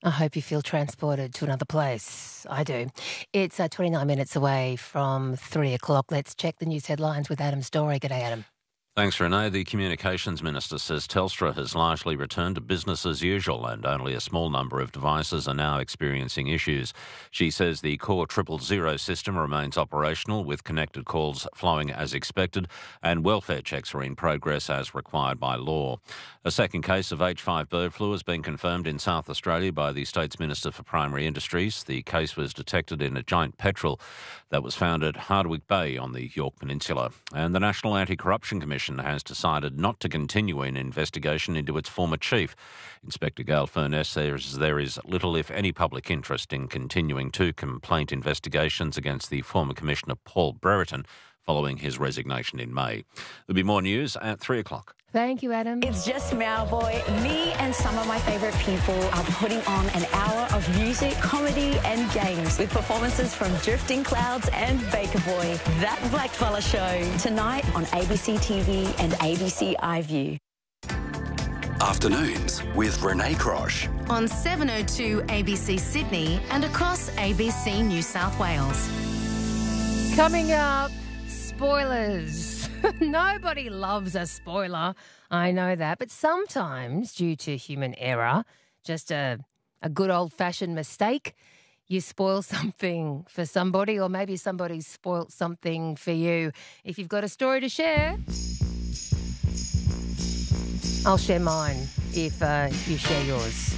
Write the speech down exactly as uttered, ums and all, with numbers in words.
I hope you feel transported to another place. I do. It's uh, twenty-nine minutes away from three o'clock. Let's check the news headlines with Adam Story. G'day, Adam. Thanks, Renee. The Communications Minister says Telstra has largely returned to business as usual and only a small number of devices are now experiencing issues. She says the core triple zero system remains operational with connected calls flowing as expected and welfare checks are in progress as required by law. A second case of H five bird flu has been confirmed in South Australia by the State's Minister for Primary Industries. The case was detected in a giant petrel that was found at Hardwick Bay on the Yorke Peninsula. And the National Anti-Corruption Commission has decided not to continue an investigation into its former chief. Inspector Gail Furness says there is little, if any, public interest in continuing two complaint investigations against the former Commissioner Paul Brereton following his resignation in May. There'll be more news at three o'clock. Thank you, Adam. It's just Mauboy. Me and some of my favourite people are putting on an hour of music, comedy and games with performances from Drifting Clouds and Baker Boy. That Blackfella Show tonight on A B C T V and A B C iView. Afternoons with Renee Crosh. On seven oh two A B C Sydney and across A B C New South Wales. Coming up, spoilers. Nobody loves a spoiler. I know that. But sometimes, due to human error, just a, a good old-fashioned mistake, you spoil something for somebody or maybe somebody's spoilt something for you. If you've got a story to share, I'll share mine if uh, you share yours.